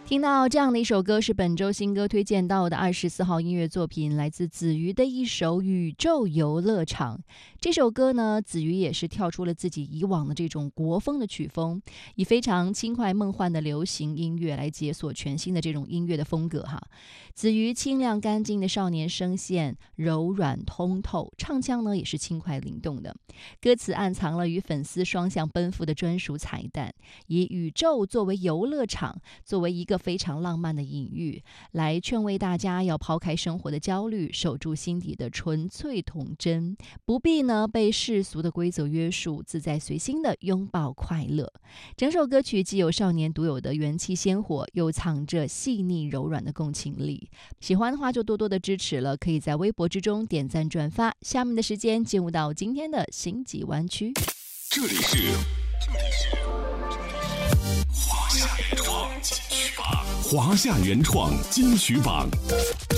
听到这样的一首歌，是本周新歌推荐到的24号音乐作品，来自子瑜的一首《宇宙游乐场》。这首歌呢，子瑜也是跳出了自己以往的这种国风的曲风，以非常轻快梦幻的流行音乐来解锁全新的这种音乐的风格哈。子瑜清亮干净的少年声线，柔软通透，唱腔呢也是轻快灵动的。歌词暗藏了与粉丝双向奔赴的专属彩蛋，以宇宙作为游乐场，作为一个非常浪漫的隐喻，来劝慰大家要抛开生活的焦虑，守住心底的纯粹童真，不必呢被世俗的规则约束，自在随心的拥抱快乐。整首歌曲既有少年独有的元气鲜活，又藏着细腻柔软的共情力。喜欢的话就多多的支持了，可以在微博之中点赞转发。下面的时间进入到今天的星际湾区。 这里是华夏原创金曲榜，华夏原创金曲榜。